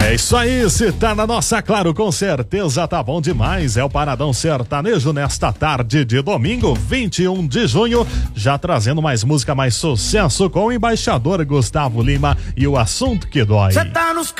É isso aí, se tá na nossa Claro, com certeza tá bom demais. É o Paradão Sertanejo nesta tarde de domingo, 21 de junho, já trazendo mais música, mais sucesso com o embaixador Gustavo Lima e o assunto que dói.